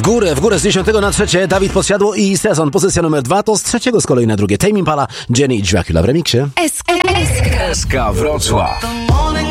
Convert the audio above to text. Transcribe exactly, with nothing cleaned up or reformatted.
górę, w górę z dziesiątego na trzecie. Dawid Podsiadło i Sezon. Pozycja numer dwa to z trzeciego z kolei na drugie. Tame Impala, Jenny i Dracula w remiksie. S K Wrocław.